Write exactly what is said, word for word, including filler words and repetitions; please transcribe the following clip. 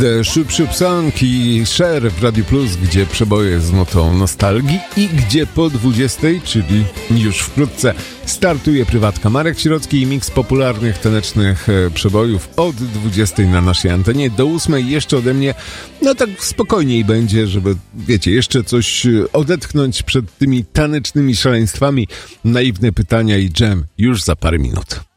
The Shup Shup Song i Cher w Radio Plus, gdzie przeboje z notą nostalgii i gdzie po dwudziestej, czyli już wkrótce, startuje prywatka. Marek Sirocki i miks popularnych tanecznych przebojów od dwudziestej na naszej antenie do ósmej. Jeszcze ode mnie, no tak spokojniej będzie, żeby, wiecie, jeszcze coś odetchnąć przed tymi tanecznymi szaleństwami. Naiwne pytania i dżem już za parę minut.